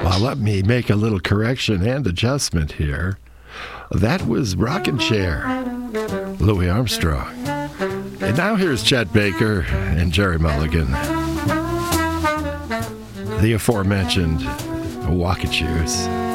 Well, let me make a little correction and adjustment here. That was Rockin' Chair, Louis Armstrong. And now here's Chet Baker and Jerry Mulligan. The aforementioned Walkachoos.